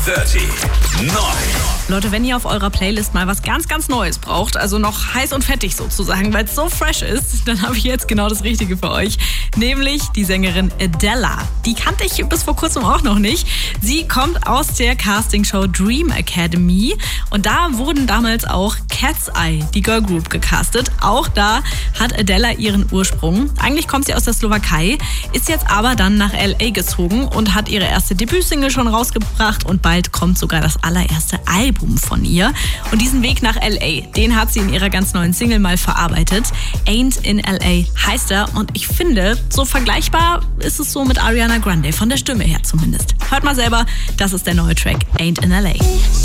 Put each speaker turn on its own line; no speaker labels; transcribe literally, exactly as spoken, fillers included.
dreißig, neun.
Leute, wenn ihr auf eurer Playlist mal was ganz, ganz Neues braucht, also noch heiß und fettig sozusagen, weil es so fresh ist, dann habe ich jetzt genau das Richtige für euch. Nämlich die Sängerin Adela. Die kannte ich bis vor kurzem auch noch nicht. Sie kommt aus der Castingshow Dream Academy und da wurden damals auch Cat's Eye, die Girl Group, gecastet. Auch da hat Adela ihren Ursprung. Eigentlich kommt sie aus der Slowakei, ist jetzt aber dann nach L A gezogen und hat ihre erste Debütsingle schon rausgebracht und bald kommt sogar das allererste Album von ihr. Und diesen Weg nach L A, den hat sie in ihrer ganz neuen Single mal verarbeitet. Ain't in L A heißt er und ich finde, so vergleichbar ist es so mit Ariana Grande, von der Stimme her zumindest. Hört mal selber, das ist der neue Track Ain't in L A.